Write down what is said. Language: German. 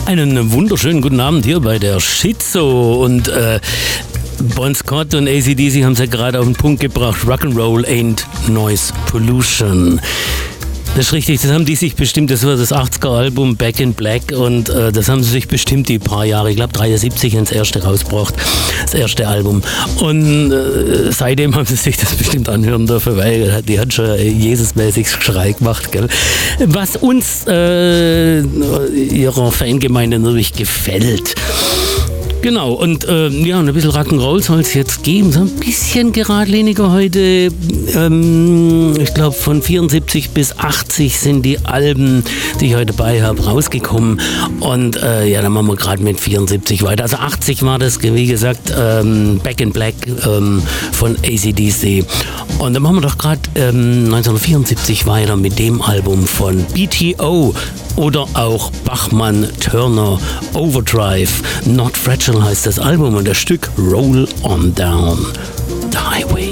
Einen wunderschönen guten Abend hier bei der Schizo und Bon Scott und AC/DC haben es ja gerade auf den Punkt gebracht. Rock'n'Roll ain't noise pollution. Das ist richtig, das haben die sich bestimmt, das war das 80er-Album Back in Black und das haben sie sich bestimmt die paar Jahre, ich glaube 73 ins erste rausgebracht, das erste Album. Und seitdem haben sie sich das bestimmt anhören dürfen, weil die hat schon Jesusmäßig Schrei gemacht, gell? Was uns ihrer Fangemeinde natürlich gefällt. Genau, und ja, ein bisschen Rock'n'Roll soll es jetzt geben. So ein bisschen geradliniger heute. Ich glaube, von 74 bis 80 sind die Alben, die ich heute bei habe, rausgekommen. Und ja, dann machen wir gerade mit 74 weiter. Also 80 war das, wie gesagt, Back in Black von AC/DC. Und dann machen wir doch gerade 1974 weiter mit dem Album von BTO. Oder auch Bachmann Turner Overdrive. Not Fragile heißt das Album und das Stück Roll on Down the Highway.